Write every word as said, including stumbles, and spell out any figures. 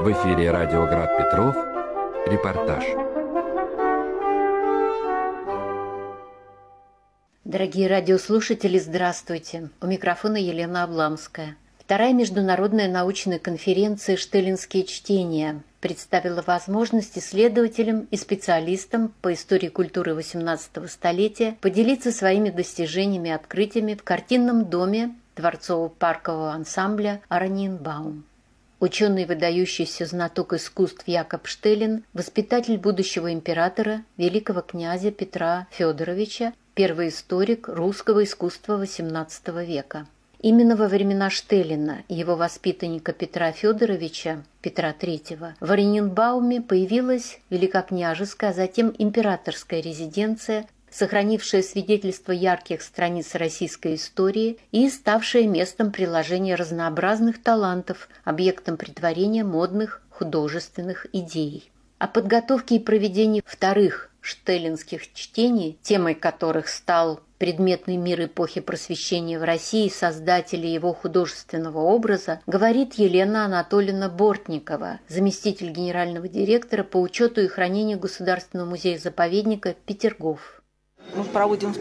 В эфире радио Град Петров. Репортаж. Дорогие радиослушатели, здравствуйте. У микрофона Елена Обламская. Вторая международная научная конференция «Штеллинские чтения» представила возможность исследователям и специалистам по истории культуры восемнадцатого столетия поделиться своими достижениями и открытиями в картинном доме дворцово-паркового ансамбля «Ораниенбаум». Ученый, выдающийся знаток искусств Якоб Штеллин, воспитатель будущего императора, великого князя Петра Федоровича, первый историк русского искусства восемнадцатого века. Именно во времена Штеллина и его воспитанника Петра Федоровича, Петра Третьего, в Ораниенбауме появилась великокняжеская, а затем императорская резиденция, сохранившая свидетельство ярких страниц российской истории и ставшая местом приложения разнообразных талантов, объектом претворения модных художественных идей. О подготовке и проведении вторых штеллинских чтений, темой которых стал предметный мир эпохи Просвещения в России, создатели его художественного образа, говорит Елена Анатольевна Бортникова, заместитель генерального директора по учету и хранению Государственного музея-заповедника Петергоф. Мы проводим